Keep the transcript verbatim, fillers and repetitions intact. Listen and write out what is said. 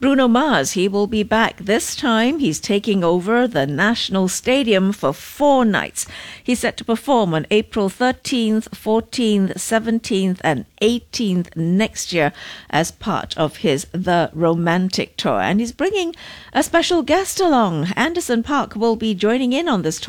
Bruno Mars, he will be back this time. He's taking over the National Stadium for four nights. He's set to perform on April thirteenth, fourteenth, seventeenth and eighteenth next year as part of his The Romantic Tour. And he's bringing a special guest along. Anderson .Paak will be joining in on this tour.